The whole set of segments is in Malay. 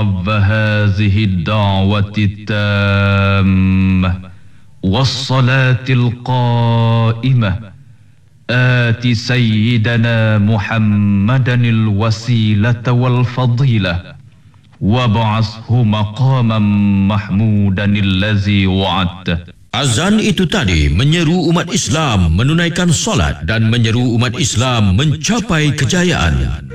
رب هذه الدعوة التامة والصلاة القائمة آت سيدنا محمدا الوسيلة والفضيلة وابعثه مقاما محمودا الذي وعدته. Azan itu tadi menyeru umat Islam menunaikan solat dan menyeru umat Islam mencapai kejayaan.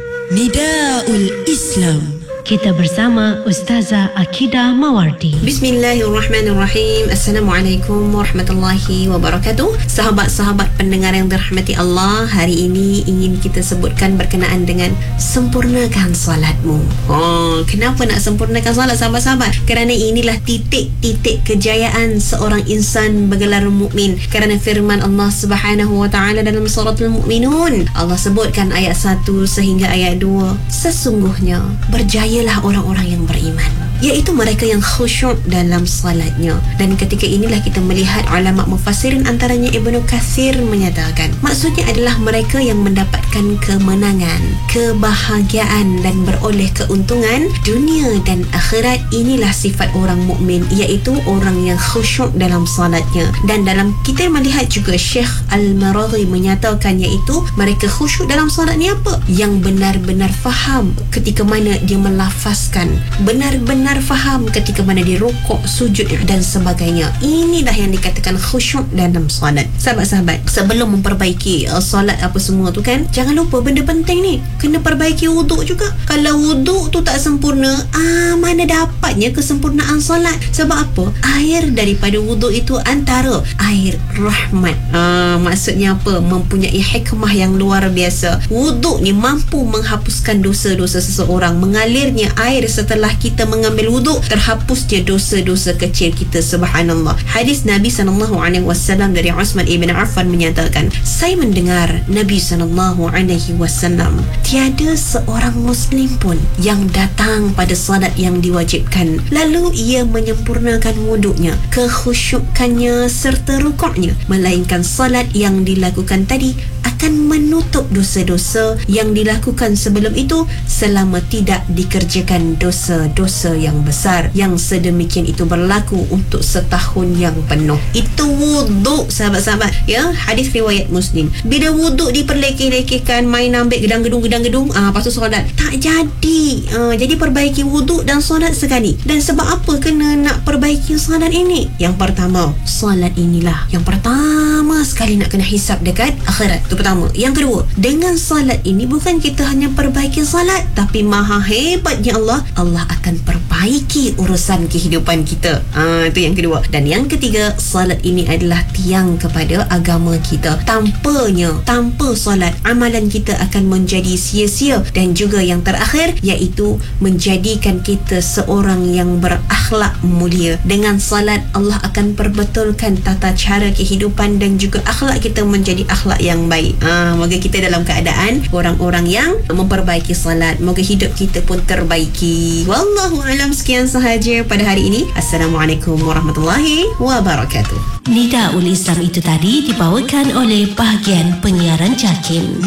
Nidaul Islam. Kita bersama Ustazah Akidah Mawardi. Bismillahirrahmanirrahim. Assalamualaikum warahmatullahi wabarakatuh. Sahabat-sahabat pendengar yang dirahmati Allah, hari ini ingin kita sebutkan berkenaan dengan sempurnakan salatmu. Kenapa nak sempurnakan salat, sahabat-sahabat? Kerana inilah titik-titik kejayaan seorang insan bergelar mukmin. Kerana firman Allah Subhanahu wa taala dalam suratul Mukminun, Allah sebutkan ayat 1 sehingga ayat 2, sesungguhnya berjaya ialah orang-orang yang beriman, iaitu mereka yang khusyuk dalam salatnya. Dan ketika inilah kita melihat ulama mufassirin, antaranya Ibnu Katsir menyatakan maksudnya adalah mereka yang mendapatkan kemenangan, kebahagiaan dan beroleh keuntungan dunia dan akhirat. Inilah sifat orang mukmin, iaitu orang yang khusyuk dalam salatnya. Dan dalam kita melihat juga Syekh Al-Maradhi menyatakan, iaitu mereka khusyuk dalam salat ni apa? Yang benar-benar faham ketika mana dia melafazkan, benar-benar faham ketika mana dia rukuk, sujud dan sebagainya. Inilah yang dikatakan khusyuk dalam solat. Sahabat-sahabat, sebelum memperbaiki solat apa semua tu kan, jangan lupa benda penting ni, kena perbaiki wuduk juga. Kalau wuduk tu tak sempurna, mana dapatnya kesempurnaan solat? Sebab apa? Air daripada wuduk itu antara air rahmat. Maksudnya apa? Mempunyai hikmah yang luar biasa. Wuduk ni mampu menghapuskan dosa-dosa seseorang. Mengalirnya air setelah kita mengambil wuduk, terhapusnya dosa-dosa kecil kita. Subhanallah. Hadis Nabi SAW dari Uthman ibn Affan menyatakan, saya mendengar Nabi SAW, tiada seorang Muslim pun yang datang pada salat yang diwajibkan lalu ia menyempurnakan wuduknya, kekhusyukannya serta rukuknya, melainkan salat yang dilakukan tadi akan menutup dosa-dosa yang dilakukan sebelum itu selama tidak dikerjakan dosa-dosa yang besar. Yang sedemikian itu berlaku untuk setahun yang penuh. Itu wuduk, sahabat-sahabat, ya. Hadis riwayat Muslim. Bila wuduk diperlekeh-lekehkan, main ambil gedang-gedung, lepas tu solat, tak jadi. Jadi perbaiki wuduk dan solat sekali. Dan sebab apa kena nak perbaiki solat ini? Yang pertama, solat inilah yang pertama sekali nak kena hisap dekat akhirat. Itu pertama. Yang kedua, dengan salat ini bukan kita hanya perbaiki salat, tapi maha hebatnya Allah akan perbaiki urusan kehidupan kita. Itu yang kedua. Dan yang ketiga, salat ini adalah tiang kepada agama kita. Tanpa salat, amalan kita akan menjadi sia-sia. Dan juga yang terakhir, iaitu menjadikan kita seorang yang berakhlak mulia. Dengan salat, Allah akan perbetulkan tata cara kehidupan dan juga akhlak kita menjadi akhlak yang baik. Moga kita dalam keadaan orang-orang yang memperbaiki salat. Moga hidup kita pun terbaiki. Wallahu alam. Sekian sahaja pada hari ini. Assalamualaikum warahmatullahi wabarakatuh. Nidaul Islam itu tadi dibawakan oleh bahagian penyiaran JAKIM